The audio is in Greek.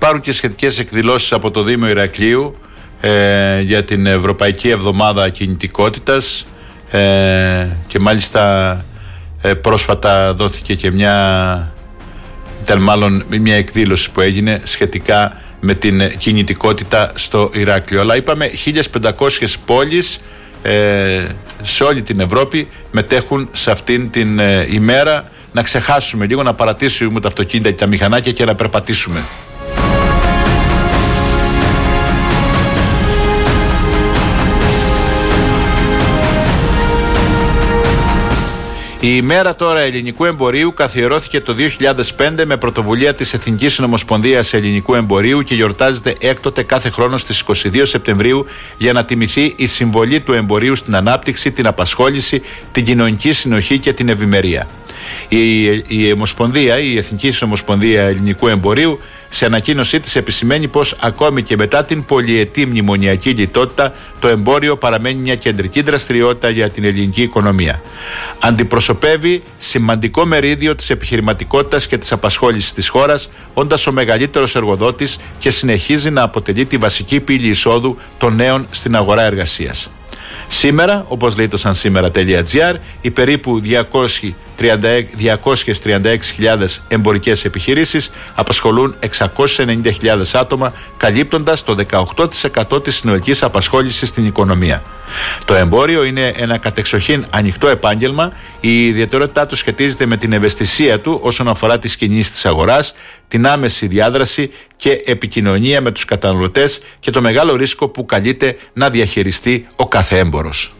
υπάρχουν και σχετικές εκδηλώσεις από το Δήμο Ηρακλείου για την Ευρωπαϊκή Εβδομάδα Κινητικότητας και μάλιστα πρόσφατα δόθηκε και μια εκδήλωση που έγινε σχετικά με την κινητικότητα στο Ηράκλειο. Αλλά είπαμε 1500 πόλεις σε όλη την Ευρώπη μετέχουν σε αυτήν την ημέρα. Να ξεχάσουμε λίγο, να παρατήσουμε τα αυτοκίνητα και τα μηχανάκια και να περπατήσουμε. Η ημέρα τώρα ελληνικού εμπορίου καθιερώθηκε το 2005 με πρωτοβουλία της Εθνικής Συνομοσπονδίας Ελληνικού Εμπορίου και γιορτάζεται έκτοτε κάθε χρόνο στις 22 Σεπτεμβρίου για να τιμηθεί η συμβολή του εμπορίου στην ανάπτυξη, την απασχόληση, την κοινωνική συνοχή και την ευημερία. Η Εθνική Συνομοσπονδία Ελληνικού Εμπορίου σε ανακοίνωσή της επισημαίνει πως ακόμη και μετά την πολυετή μνημονιακή λιτότητα το εμπόριο παραμένει μια κεντρική δραστηριότητα για την ελληνική οικονομία. Αντιπροσωπεύει σημαντικό μερίδιο της επιχειρηματικότητας και της απασχόλησης της χώρας, όντας ο μεγαλύτερος εργοδότης και συνεχίζει να αποτελεί τη βασική πύλη εισόδου των νέων στην αγορά εργασίας. Σήμερα, όπως λέει το sansimera.gr, οι περίπου 236.000 εμπορικές επιχειρήσεις απασχολούν 690.000 άτομα, καλύπτοντας το 18% της συνολικής απασχόλησης στην οικονομία. Το εμπόριο είναι ένα κατεξοχήν ανοιχτό επάγγελμα. Η ιδιαιτερότητά του σχετίζεται με την ευαισθησία του όσον αφορά τις κινήσεις της αγοράς, την άμεση διάδραση και επικοινωνία με τους καταναλωτές και το μεγάλο ρίσκο που καλείται να διαχειριστεί ο κάθε έμπορος.